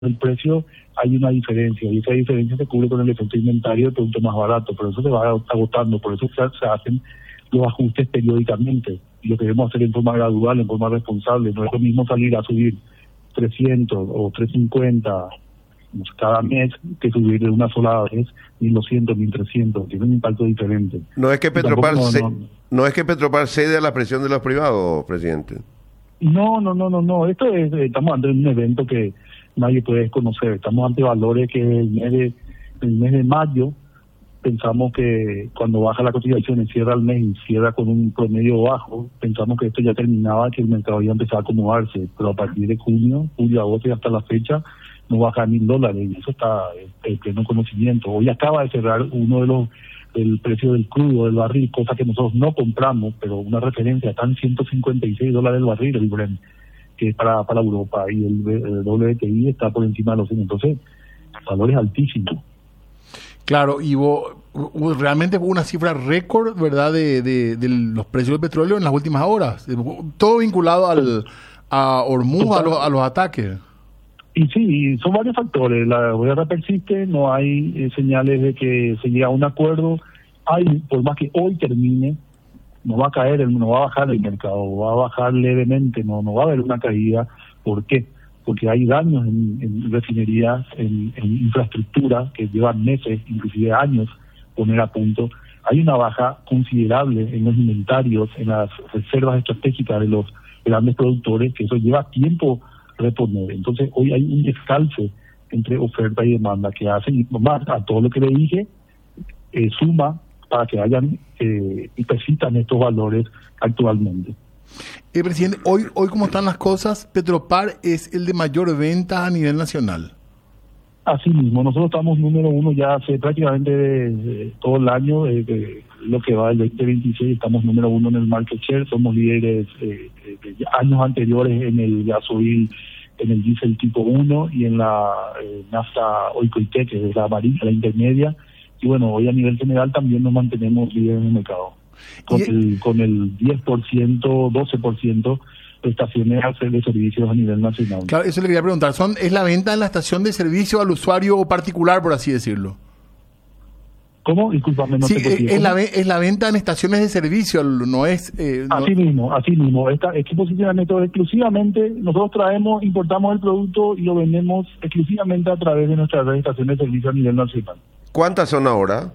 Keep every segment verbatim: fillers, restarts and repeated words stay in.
el precio hay una diferencia, y esa diferencia se cubre con el efecto inventario del producto más barato, pero eso se va agotando, por eso se, se hacen los ajustes periódicamente, y lo queremos hacer en forma gradual, en forma responsable. No es lo mismo salir a subir trescientos o trescientos cincuenta cada mes que subir de una sola vez mil doscientos, mil trescientos, tiene un impacto diferente. No es que Petropar no, se, no, no es que Petropar cede a la presión de los privados, presidente. No, no, no, no, no. Esto es, estamos ante un evento que nadie puede desconocer. Estamos ante valores que el mes de, el mes de mayo pensamos que cuando baja la cotización y cierra el mes y cierra con un promedio bajo, pensamos que esto ya terminaba, que el mercado ya empezaba a acomodarse, pero a partir de junio, julio, agosto y hasta la fecha no baja a mil dólares, y eso está en pleno conocimiento. Hoy acaba de cerrar uno de los, el precio del crudo, del barril, cosa que nosotros no compramos, pero una referencia, están ciento cincuenta y seis dólares el barril, el Brent, que es para, para Europa, y el, el W T I está por encima de los cien, entonces el valor es altísimo. Claro, y vos, realmente hubo una cifra récord, ¿verdad?, de, de, de los precios del petróleo en las últimas horas. Todo vinculado al a Hormuz, a, lo, a los ataques. Y sí, son varios factores. La guerra persiste, no hay eh, señales de que se llegue a un acuerdo. Hay, por más que hoy termine, no va a caer, no va a bajar el mercado, va a bajar levemente, no, no va a haber una caída. ¿Por qué? Porque hay daños en, en refinerías, en, en infraestructura que llevan meses, inclusive años, poner a punto. Hay una baja considerable en los inventarios, en las reservas estratégicas de los grandes productores, que eso lleva tiempo reponer. Entonces hoy hay un descalce entre oferta y demanda que hace, y más a todo lo que le dije, eh, suma para que hayan eh, y persitan estos valores actualmente. Eh, presidente, hoy, hoy como están las cosas, Petropar es el de mayor venta a nivel nacional. Así mismo, nosotros estamos número uno ya hace prácticamente de, de todo el año, de, de lo que va del veinte veintiséis, estamos número uno en el market share, somos líderes eh, de, de años anteriores en el gasoil, en el diésel tipo uno y en la eh, nafta Oikoite, que es la amarilla, la intermedia, y bueno, hoy a nivel general también nos mantenemos líderes en el mercado, con, y... el, con el diez por ciento, doce por ciento estaciones de servicios a nivel nacional. Claro, eso le quería preguntar. ¿Son, ¿Es la venta en la estación de servicio al usuario particular, por así decirlo? ¿Cómo? Discúlpame, no sí, te consigo. Es la, es la venta en estaciones de servicio, no es... Eh, no... Así mismo, así mismo. Esta, este posicionamiento exclusivamente, nosotros traemos, importamos el producto y lo vendemos exclusivamente a través de nuestras redes de estaciones de servicio a nivel nacional. ¿Cuántas son ahora?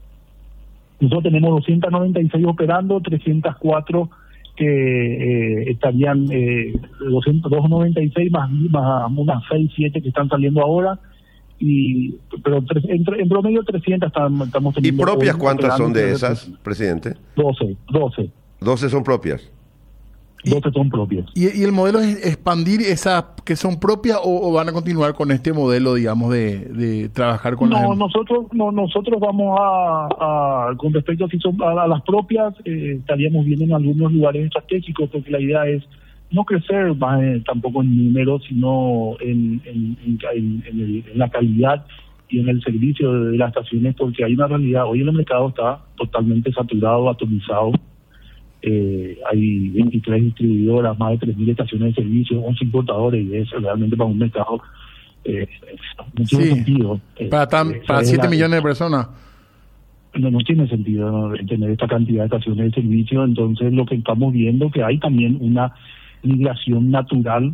Nosotros tenemos doscientas noventa y seis operando, trescientas cuatro que eh, estarían eh, doscientos noventa y seis más, más unas seis, siete que están saliendo ahora, y pero tres, en, en promedio trescientas estamos, estamos teniendo. ¿Y propias cuántas son de esas, presidente? doce, doce. doce son propias. doce son propias. ¿Y, y el modelo es expandir esas que son propias o, o van a continuar con este modelo, digamos, de, de trabajar con no, las... No, nosotros no, nosotros vamos a, a con respecto a, si son, a, a las propias, eh, estaríamos viendo en algunos lugares estratégicos, porque la idea es no crecer más eh, tampoco en números, sino en, en, en, en, en, el, en la calidad y en el servicio de, de las estaciones, porque hay una realidad, hoy el mercado está totalmente saturado, atomizado. Eh, hay veintitrés distribuidoras, más de tres mil estaciones de servicio, once importadores, y es realmente para un mercado eh, no tiene sí, sentido. Eh, para tan, eh, para siete millones de personas. No, no tiene sentido, ¿no?, tener esta cantidad de estaciones de servicio. Entonces lo que estamos viendo que hay también una migración natural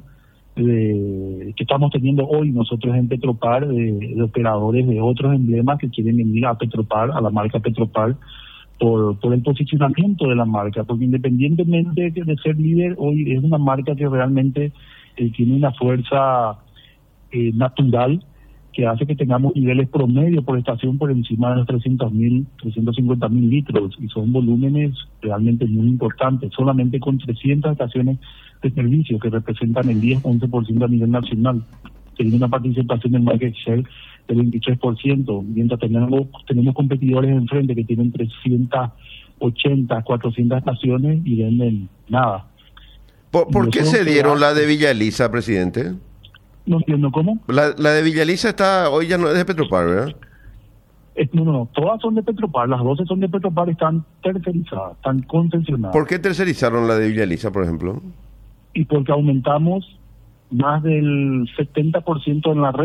de, que estamos teniendo hoy nosotros en Petropar, de, de operadores de otros emblemas que quieren venir a Petropar, a la marca Petropar, por por el posicionamiento de la marca, porque independientemente de ser líder, hoy es una marca que realmente eh, tiene una fuerza eh, natural que hace que tengamos niveles promedio por estación por encima de los trescientos mil, trescientos cincuenta mil litros, y son volúmenes realmente muy importantes, solamente con trescientas estaciones de servicio que representan el diez a once por ciento a nivel nacional, teniendo una participación del market share del veintitrés por ciento, mientras tenemos, tenemos competidores enfrente que tienen trescientas ochenta, cuatrocientas estaciones y venden nada. ¿Por, ¿por qué se dieron la de Villaliza, presidente? No entiendo cómo. La, la de Villaliza está, hoy ya no es de Petropar, ¿verdad? Es, no, no, no, todas son de Petropar, las doce son de Petropar, están tercerizadas, están concesionadas. ¿Por qué tercerizaron la de Villaliza, por ejemplo? Y porque aumentamos más del setenta por ciento en la red